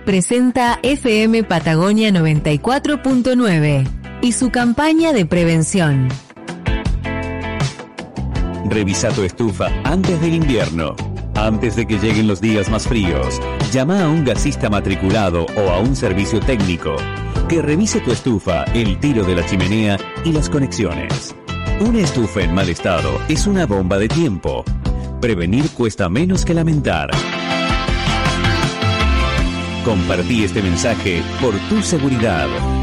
presenta FM Patagonia 94.9 y su campaña de prevención. Revisa tu estufa antes del invierno. Antes de que lleguen los días más fríos, llama a un gasista matriculado o a un servicio técnico que revise tu estufa, el tiro de la chimenea y las conexiones. Una estufa en mal estado es una bomba de tiempo. Prevenir cuesta menos que lamentar. Compartí este mensaje por tu seguridad.